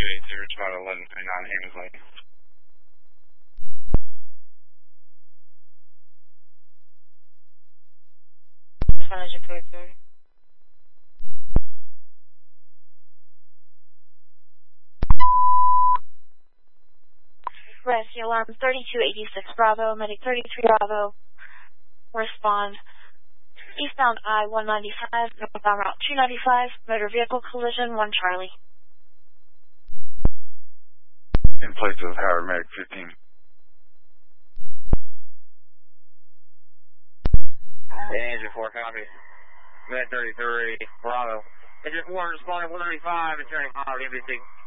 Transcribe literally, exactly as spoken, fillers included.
eight zero, about eleven twenty-nine Hammondsley. Rescue alarm thirty-two eighty-six Bravo, medic thirty-three Bravo. Respond. Eastbound I one ninety-five, northbound route two ninety-five, motor vehicle collision, one Charlie. In place of Howard Medic fifteen. Engine four, copy. Med thirty-three, Bravo. Engine four, responding one ninety-five, returning Howard M B C.